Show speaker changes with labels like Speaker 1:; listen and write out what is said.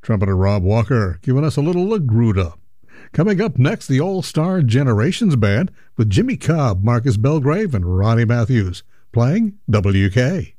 Speaker 1: Trumpeter Rob Walker giving us a little La Gruta. Coming up next, the All-Star Generations Band with Jimmy Cobb, Marcus Belgrave, and Ronnie Matthews playing WK.